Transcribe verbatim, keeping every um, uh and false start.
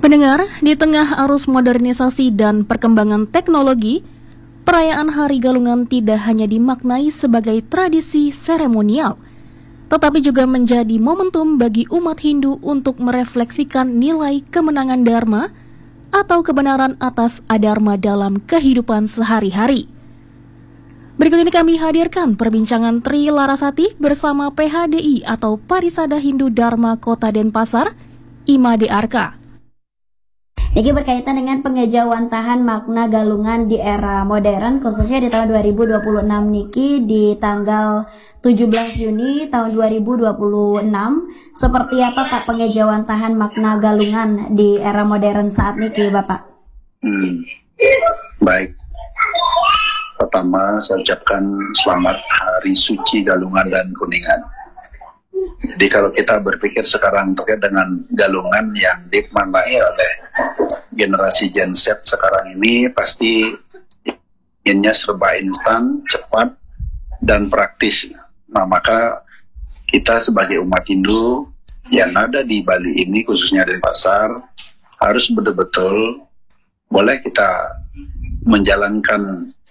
Pendengar, di tengah arus modernisasi dan perkembangan teknologi, perayaan Hari Galungan tidak hanya dimaknai sebagai tradisi seremonial, tetapi juga menjadi momentum bagi umat Hindu untuk merefleksikan nilai kemenangan Dharma atau kebenaran atas adharma dalam kehidupan sehari-hari. Berikut ini kami hadirkan perbincangan Tri Larasati bersama P H D I atau Parisada Hindu Dharma Kota Denpasar, Ima D R K. Niki berkaitan dengan pengejawantahan makna galungan di era modern, khususnya di tahun dua ribu dua puluh enam niki di tanggal tujuh belas Juni tahun dua ribu dua puluh enam. Seperti apa Pak pengejawantahan makna galungan di era modern saat niki Bapak? Hmm, baik. Pertama saya ucapkan selamat Hari Suci Galungan dan Kuningan. Jadi kalau kita berpikir sekarang terkait dengan galungan yang dimaknai oleh generasi Gen Z sekarang ini, pasti inginnya serba instan, cepat, dan praktis. Nah, maka kita sebagai umat Hindu yang ada di Bali ini, khususnya di Denpasar, harus betul-betul boleh kita menjalankan